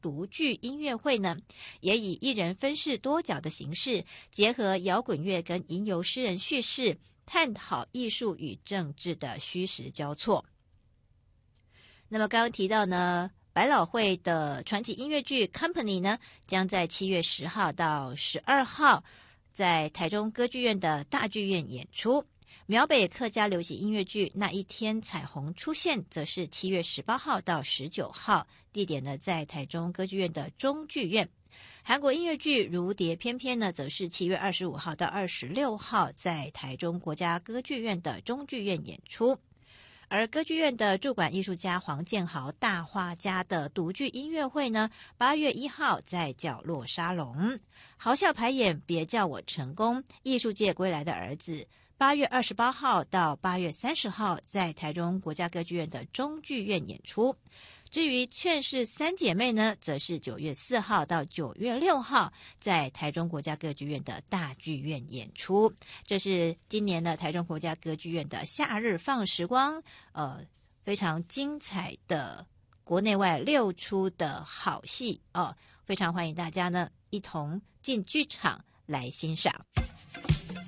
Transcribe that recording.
独剧音乐会呢，也以一人分饰多角的形式，结合摇滚乐跟吟游诗人叙事，探讨艺术与政治的虚实交错。那么刚刚提到呢，百老汇的传奇音乐剧 Company 呢，将在7月10号到12号在台中歌剧院的大剧院演出。苗北客家流行音乐剧那一天彩虹出现，则是7月18号到19号，地点呢在台中歌剧院的中剧院。韩国音乐剧如蝶翩翩呢，则是7月25号到26号在台中国家歌剧院的中剧院演出。而歌剧院的驻馆艺术家黄建豪大画家的独剧音乐会呢，8月1号在角落沙龙。豪笑排演别叫我成功，艺术界归来的儿子，8月28号到8月30号在台中国家歌剧院的中剧院演出。至于劝世三姐妹呢，则是9月4号到9月6号在台中国家歌剧院的大剧院演出。这是今年的台中国家歌剧院的夏日放时光，非常精彩的国内外6出的好戏非常欢迎大家呢一同进剧场来欣赏。